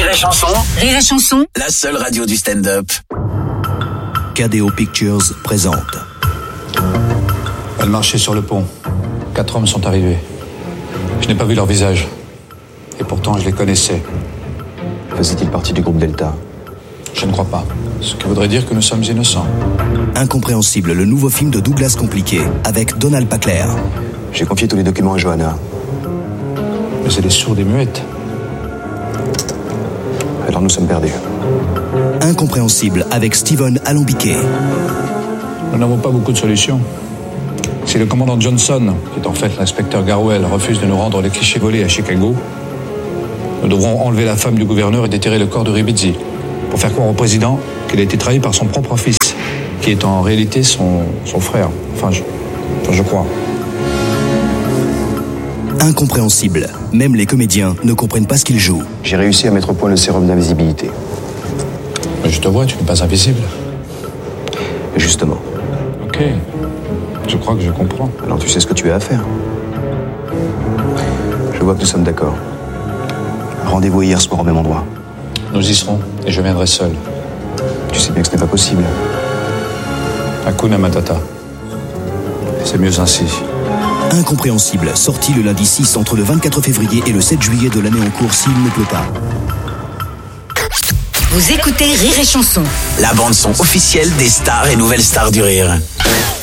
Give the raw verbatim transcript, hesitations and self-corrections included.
et Chanson. Rire et Chanson. La seule radio du stand-up. K D O Pictures présente. Elle marchait sur le pont. Quatre hommes sont arrivés. Je n'ai pas vu leur visage. Et pourtant, je les connaissais. Faisait-il partie du groupe Delta? Je ne crois pas. Ce qui voudrait dire que nous sommes innocents. Incompréhensible, le nouveau film de Douglas Compliqué avec Donald Pacler. J'ai confié tous les documents à Johanna. Mais elle est sourde et muette. Alors nous sommes perdus. Incompréhensible avec Steven Alambiqué. Nous n'avons pas beaucoup de solutions. Si le commandant Johnson, qui est en fait l'inspecteur Garwell, refuse de nous rendre les clichés volés à Chicago, nous devrons enlever la femme du gouverneur et déterrer le corps de Ribizzi pour faire croire au président qu'il a été trahi par son propre fils, qui est en réalité son, son frère. Enfin, je, enfin, je crois. Incompréhensible. Même les comédiens ne comprennent pas ce qu'ils jouent. J'ai réussi à mettre au point le sérum d'invisibilité. Mais je te vois, tu n'es pas invisible. Justement. Ok. Je crois que je comprends. Alors tu sais ce que tu as à faire. Je vois que nous sommes d'accord. Rendez-vous hier soir au même endroit. Nous y serons, et je viendrai seul. Tu sais bien que ce n'est pas possible. Hakuna Matata. C'est mieux ainsi. Incompréhensible, sorti le lundi six entre le vingt-quatre février et le sept juillet de l'année en cours s'il ne pleut pas. Vous écoutez Rire et Chanson. La bande son officielle des stars et nouvelles stars du rire.